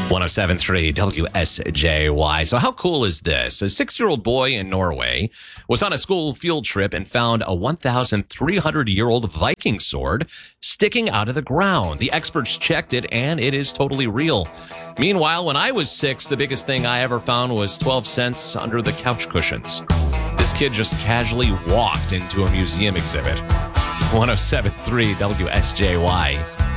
107.3 WSJY. So how cool is this? A 6-year-old boy in Norway was on a school field trip and found a 1,300-year-old Viking sword sticking out of the ground. The experts checked it, and it is totally real. Meanwhile, when I was 6, the biggest thing I ever found was 12 cents under the couch cushions. This kid just casually walked into a museum exhibit. 107.3 WSJY.